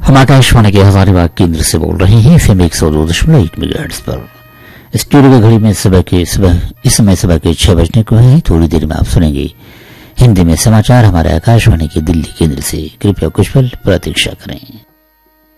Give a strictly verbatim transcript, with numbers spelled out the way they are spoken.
हम आकाशवाणी के हजारीबाग केंद्र से बोल रहे हैं एफएम एक सौ दो दशमलव एक मेगाहर्ट्ज पर। स्टूडियो की घड़ी में सुबह के सुबह इस समय सुबह के छह बजने को है। थोड़ी देर में आप सुनेंगे हिंदी में समाचार हमारे आकाशवाणी के दिल्ली केंद्र से। कृपया कुछ पल प्रतीक्षा करें।